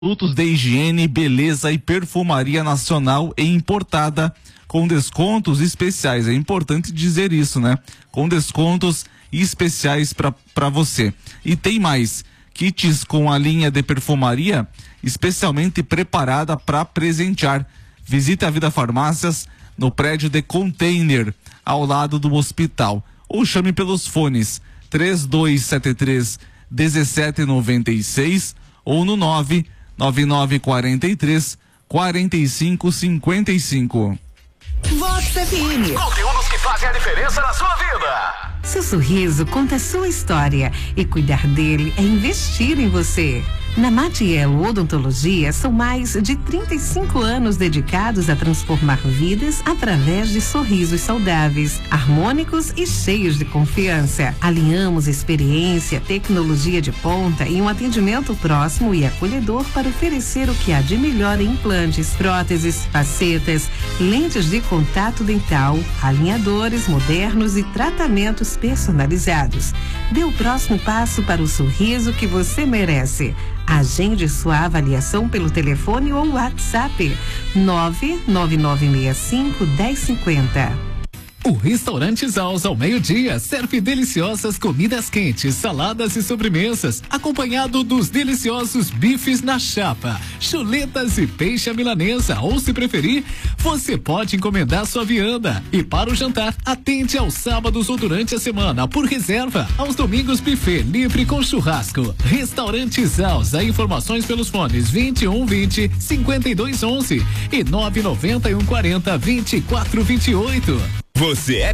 Produtos de higiene, beleza e perfumaria nacional e importada com descontos especiais. É importante dizer isso, né? Com descontos especiais para você. E tem mais, kits com a linha de perfumaria especialmente preparada para presentear. Visite a Vida Farmácias no prédio de Container, ao lado do hospital. Ou chame pelos fones 3273-1796 ou no 99943-4555. Vox FM. Conteúdos que fazem a diferença na sua vida. Seu sorriso conta a sua história e cuidar dele é investir em você. Na Matiello Odontologia são mais de 35 anos dedicados a transformar vidas através de sorrisos saudáveis, harmônicos e cheios de confiança. Alinhamos experiência, tecnologia de ponta e um atendimento próximo e acolhedor para oferecer o que há de melhor em implantes, próteses, facetas, lentes de contato dental, alinhadores modernos e tratamentos personalizados. Dê o próximo passo para o sorriso que você merece. Agende sua avaliação pelo telefone ou WhatsApp 99965-1050. O Restaurante Zaus ao meio-dia serve deliciosas comidas quentes, saladas e sobremesas, acompanhado dos deliciosos bifes na chapa, chuletas e peixe à milanesa, ou se preferir, você pode encomendar sua vianda. E para o jantar, atende aos sábados ou durante a semana por reserva, aos domingos buffet livre com churrasco. Restaurante Zaus, informações pelos fones 2120-5211 e 99140-2428. Você é